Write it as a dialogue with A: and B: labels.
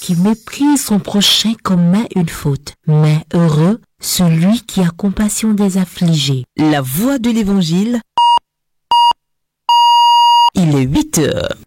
A: qui méprise son prochain commet une faute, mais heureux celui qui a compassion des affligés.
B: La voix de l'Évangile, il est 8 heures.